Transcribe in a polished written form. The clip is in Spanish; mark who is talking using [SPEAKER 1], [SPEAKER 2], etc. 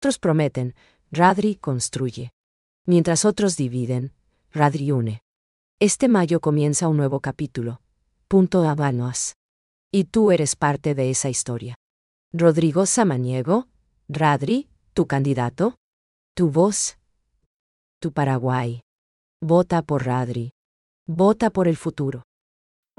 [SPEAKER 1] Otros prometen, Radri construye. Mientras otros dividen, Radri une. Este mayo comienza un nuevo capítulo. Punto Habanos. Y tú eres parte de esa historia. Rodrigo Samaniego, Radri, tu candidato, tu voz, tu Paraguay. Vota por Radri. Vota por el futuro.